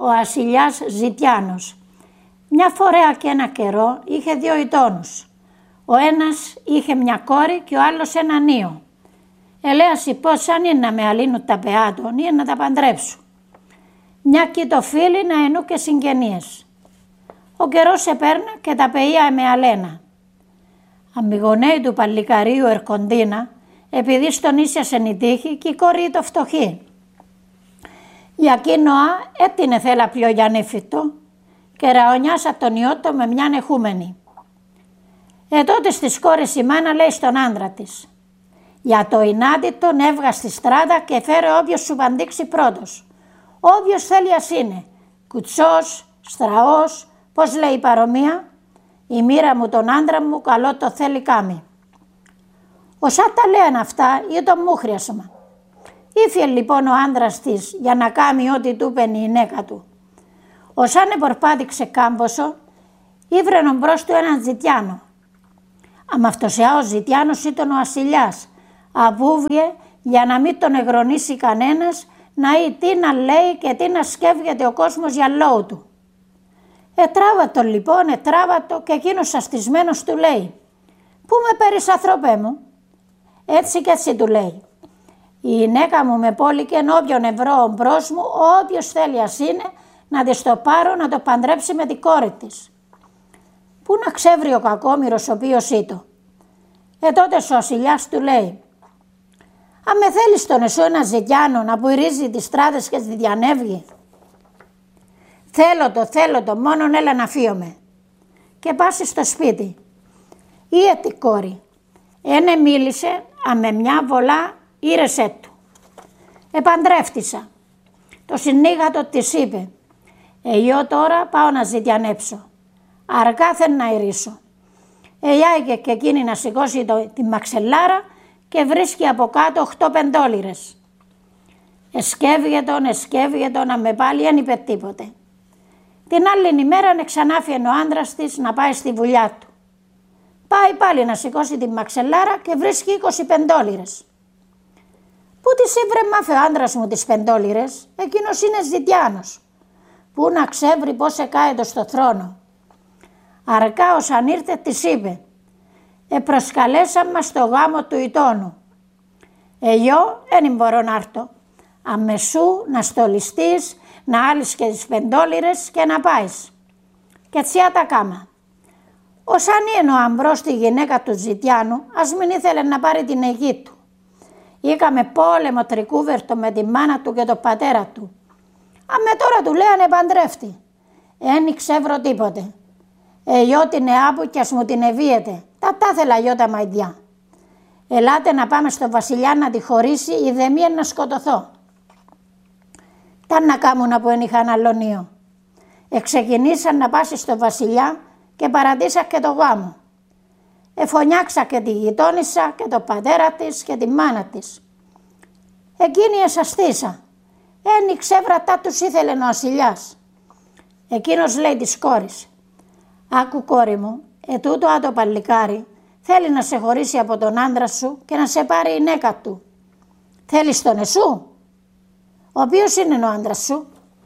βασιλιάς Ζητιάνος. Μια φορέα και ένα καιρό είχε 2 γειτόνους. Ο ένας είχε μια κόρη και ο άλλος έναν ίο. Ελέαση πως αν είναι να με αλύνουν τα πεά των ή να τα παντρέψουν. Μια κοίτο φίλη να ενού και συγγενείες. Ο καιρός επέρνα και τα παιδιά με αλένα. Αμιγονέοι του παλικαρίου ερκοντίνα, επειδή στον ίσιασεν η τύχη και η κόρη το φτωχή. Για εκείνοα έτεινε θέλα πιο γιαννήφιτο και ραονιάσα τον ιότο με μιαν εχούμενη. Τότε στις κόρες η μάνα λέει στον άντρα της: «Για το ινάτι τον έβγα στη στράτα και φέρε όποιος σου παντήξει πρώτος. Όποιος θέλει ας είναι, κουτσός, στραός, πώς λέει η παρομία, η μοίρα μου τον άντρα μου καλό το θέλει κάμει». Όσα τα λένε αυτά ή το μούχριασμα. Ήφιε λοιπόν ο άντρας της για να κάμει ό,τι του είπεν η γυναίκα του. Όσαν επορπάτηξε κάμποσο, ήβρενον μπρος του έναν Ζητιάνο. Αμαυτοσιά ο Ζητιάνος ήταν ο βασιλιάς, αβούβγε για να μην τον εγρονίσει κανένας, να ή τι να λέει και τι να σκέφτεται ο κόσμος για λόγου του. Ετράβατο λοιπόν, ετράβατο και εκείνος αστισμένος του λέει: «Πού με παίρνεις άνθρωπέ μου?» Έτσι και έτσι του λέει: «Η γυναίκα μου με πόλικεν όποιον ευρώ μπρος μου, όποιος θέλει ας είναι, να της το πάρω να το παντρέψει με την κόρη της». Πού να ξέβρει ο κακόμοιρος ο οποίος ήτο. Τότε ο βασιλιάς του λέει: «Αν με θέλεις τον εσώ ένα Ζητιάνο να πουηρίζει τις στράτες και τη διανεύγει?» «Θέλω το, μόνον έλα να φύγομαι». Και πάσει στο σπίτι. Ή τη κόρη. Ένε μίλησε, με μια βολά ήρεσέ του. Επαντρεύτησα. Το συνήγατο της είπε: «Εγώ τώρα πάω να ζητιανέψω. Αργά θέλω να ηρίσω». Εγιάγε και εκείνη να σηκώσει τη μαξελάρα και βρίσκει από κάτω 8 πεντόλιρες. Εσκεύγε τον, να με πάλι δεν είπε τίποτε. Την άλλη ημέρα ξανάφιεν ο άντρας της να πάει στη βουλιά του. Πάει πάλι να σηκώσει τη μαξελάρα και βρίσκει 20 πεντόλιρες. «Πού τις ήβρε μάφε ο άντρας μου τις πεντόλιρες, εκείνος είναι Ζητιάνος. Πού να ξέβρει πώς εκάετο στο θρόνο». Αρκά όσαν ήρθε της είπε: «Προσκαλέσαν μας στο γάμο του ητώνου. Εγώ δεν μπορώ να έρθω. Αμεσού να στολιστείς, να άλεις και τις πεντόλιρες και να πάεις». Και έτσι τα κάμα. Όσαν είναι ο αμπρός τη γυναίκα του Ζητιάνου, ας μην ήθελε να πάρει την αιγή του. Είχαμε πόλεμο τρικούβερτο με τη μάνα του και τον πατέρα του. Αμέ τώρα του λέγανε παντρεύτη. Εν ξεύρω τίποτε. Εγώ την εάπου κι ας μου την ευίεται. Τα θέλα γιο τα μαϊδιά. Ελάτε να πάμε στο βασιλιά να τη χωρίσει, η δεμία να σκοτωθώ. Τα να κάμουν που εν είχαν αλωνίο. Εξεκινήσαν να πάσει στο βασιλιά και παρατήσα και το γάμο. Εφωνιάξα και τη γειτόνισσα και το πατέρα της και τη μάνα της. Εκείνη εσαστήσα. Εν ξέβρατα τους ήθελε ο βασιλιάς. Εκείνος λέει της κόρης: «Άκου κόρη μου, ετούτο το παλικάρι θέλει να σε χωρίσει από τον άντρα σου και να σε πάρει η γυναίκα του. Θέλεις τον εσού? Ο οποίος είναι ο άντρας σου?»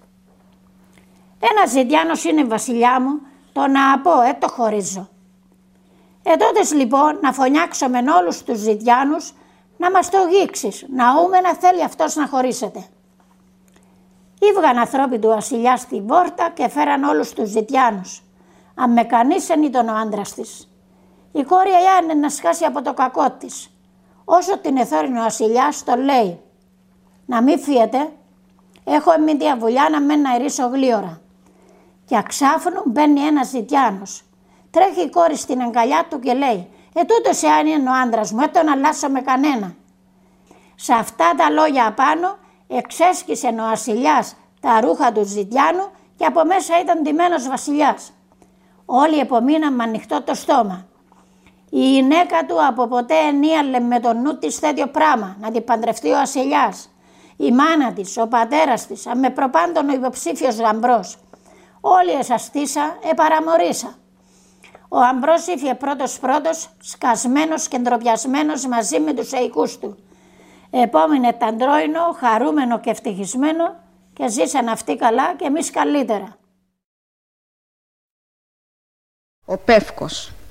«Ένας Ζητιάνος είναι βασιλιά μου, το να πω, το χωρίζω». Τότες λοιπόν να φωνιάξω με όλους τους Ζητιάνους να μας το γίξεις, να ούμε να θέλει αυτός να χωρίσετε. Ήβγαν ανθρώποι του βασιλιά στην πόρτα και φέραν όλους τους Ζητιάνους. Αν με κανείς εν ήταν ο άντρας της. Η κόρη είναι να σκάσει από το κακό της. Όσο την εθώρινε ο βασιλιάς το λέει: «Να μην φύγετε, έχω εμείς τη βουλιά να μένω να ηρίσω γλίωρα». Και αξάφνου μπαίνει ένας Ζητιάνος. Τρέχει η κόρη στην αγκαλιά του και λέει: «Τούτος εάν είναι ο άντρας μου, τον αλλάσω με κανένα». Σε αυτά τα λόγια απάνω εξέσκησε ο βασιλιάς τα ρούχα του Ζητιάνου και από μέσα ήταν ντυμένος βασιλιάς. Όλοι επομείναν με ανοιχτό το στόμα. Η γυναίκα του από ποτέ ενίαλε με το νου της τέτοιο πράγμα, να την παντρευτεί ο βασιλιάς. Η μάνα της, ο πατέρας της, με προπάντων ο υποψήφιος γαμπρός. Όλοι εσαστήσα, παραμορίσα. Ο αμπρός ήφιε πρώτος, σκασμένος και ντροπιασμένος μαζί με τους εικούς του. Επόμενε ταντρόινο, χαρούμενο και ευτυχισμένο και ζήσαν αυτοί καλά και εμείς καλύτερα. Ο Πεύκος.